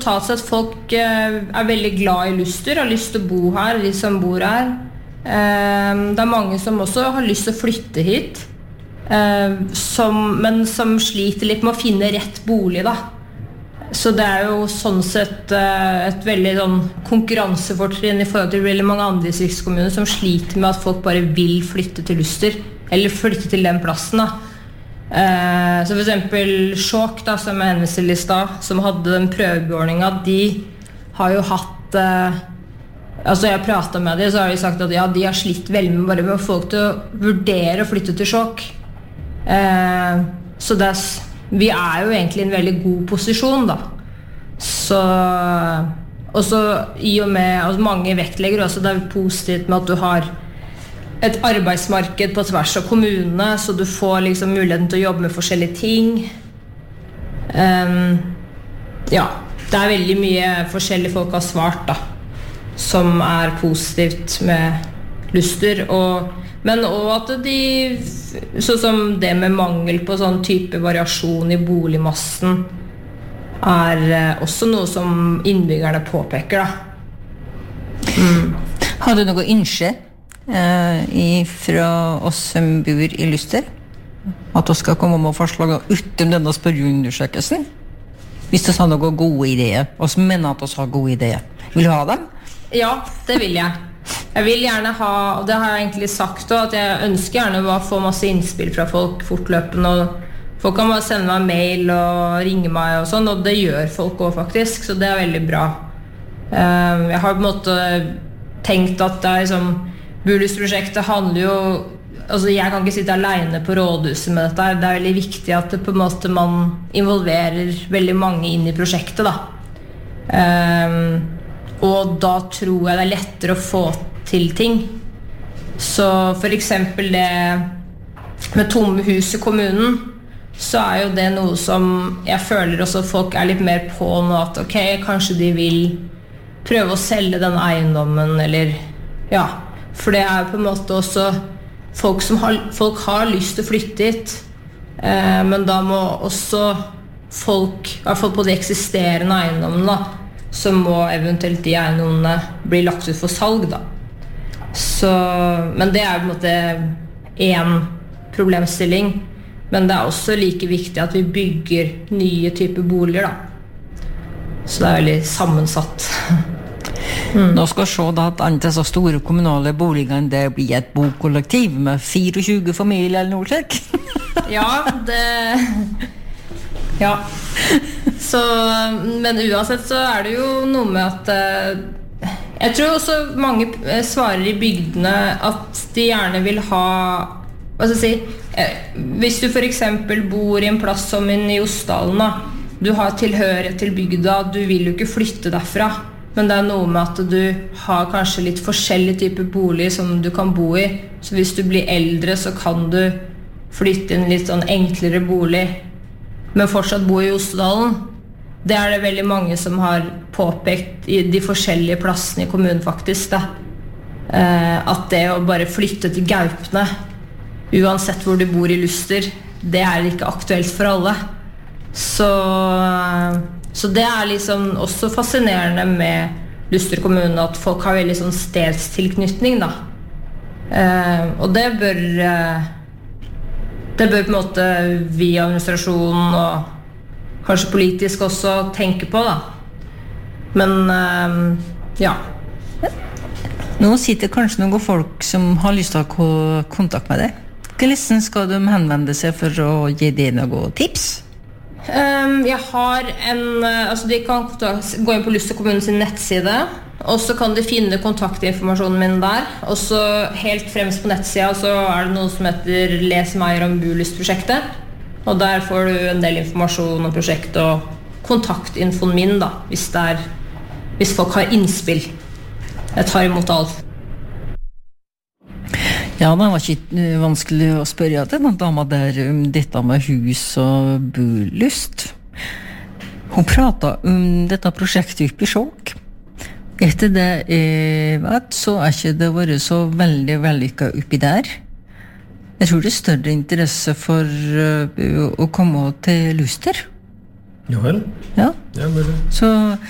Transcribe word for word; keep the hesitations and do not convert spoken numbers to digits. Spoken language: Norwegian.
totalt sett folk eh, er veldig glad i Luster, har lyst til å bo her, de som bor her. Eh, det er mange som også har lyst til å flytte hit, eh, som, men som sliter litt med å finne rett bolig da. Så det er jo sånn sett eh, et veldig sånn konkurransefortrinn i forhold til veldig mange andre distriktskommuner som sliter med at folk bare vil flytte til Luster, eller flytte til den plassen da. Eh, så for eksempel Sjåk da, som jeg henviste til i stad, som hadde den prøvebeordningen, de har jo hatt eh, altså jeg pratet med dem, så har de sagt at ja, de har slitt veldig med bare med folk til å vurdere å flytte til Sjåk. eh, så det er, vi er jo egentlig i en veldig god posisjon da. Så og så i og med altså mange vektlegger også, det er positivt med at du har et arbeidsmarked på tvers av kommunene, så du får liksom muligheten til å jobbe med forskjellige ting. Um, ja, det er veldig mye forskjellige folk har svart da, som er positivt med Luster, og, men også at de, sånn som det med mangel på sånn type variasjon i boligmassen, er uh, også noe som innbyggerne påpeker da. Mm. Har du noe innskje? Uh, fra oss som bor i Luster at vi skal komme med forslag utom denne spørreundersøkelsen hvis vi har noen gode ideer og som mener at vi har gode ideer. Vil du ha dem? Ja, det vil jeg. Jeg vil gjerne ha, og det har jeg egentlig sagt også, at jeg ønsker gjerne å få masse innspill fra folk fortløpende, og folk kan bare sende meg mail og ringe meg og sånn, og det gjør folk også faktisk, så det er veldig bra. uh, jeg har på en måte tenkt at det er liksom Burlus-prosjektet handler jo, altså jeg kan ikke sitte alene på rådhuset med dette, det er veldig viktig at det på en måte man involverer veldig mange inn i prosjektet da. Um, og da tror jeg det er lettere å få til ting. Så for eksempel det med tomme hus i kommunen, så er jo det noe som jeg føler også folk er litt mer på nå, at ok, kanskje de vil prøve å selge den eiendommen, eller ja, for det er på en måte også folk som har, folk har lyst til å flytte hit, eh, men da må også folk, i hvert fall på de eksisterende eiendommene da, så må eventuelt de eiendommene bli lagt ut for salg da. Så, men det er på en måte en problemstilling, men det er også like viktig at vi bygger nye typer boliger da. Så det er veldig sammensatt. Mm. Nå skal se da at antall så store kommunale boligene det blir et bokollektiv med tjuefire familier eller noe slik. Ja, det ja. Så, men uansett så er det jo noe med at jeg tror også mange svarer i bygdene at de gjerne vil ha, hva skal jeg si, hvis du for eksempel bor i en plass som i Osdalen da, du har tilhørighet til bygda, du vil jo ikke flytte derfra. Men det er noe med at du har kanskje litt forskjellige typer bolig som du kan bo i. Så hvis du blir eldre så kan du flytte inn litt sånn enklere bolig, men fortsatt bo i Osdalen. Det er det veldig mange som har påpekt i de forskjellige plassene i kommunen faktisk da. Eh, at det å bare flytte til Gaupne, uansett hvor du bor i Luster, det er ikke aktuelt for alle. Så... Så det er liksom også fascinerende med Luster kommune at folk har veldig sånn stedstilknytning da. Eh, og det bør eh, det bør på en måte vi administrasjonen og kanskje politisk også tenke på da. Men eh, ja. Nå sitter kanskje noen folk som har lyst til å ha kontakt med deg. Hvordan skal de henvende seg for å gi deg noen tips? Um, jeg har en, altså de kan gå inn på Luster kommunens nettside, og så kan de finne kontaktinformasjonen min der, og så helt fremst på nettsida så er det noe som heter Les mer om Burlus-prosjektet, og der får du en del informasjon om prosjektet og kontaktinfoen min da, hvis, det er, hvis folk har innspill. Jeg tar imot alt. Ja, det var ikke vanskelig å spørre til den dama der om dette med hus og bolyst. Hun pratet om dette prosjektet oppe i Sjåk. Etter det jeg vet, så er ikke det vært så veldig vellykket oppi der. Jeg tror det er større interesse for uh, å komme til Luster. Jo vel. Ja. Ja, men... Så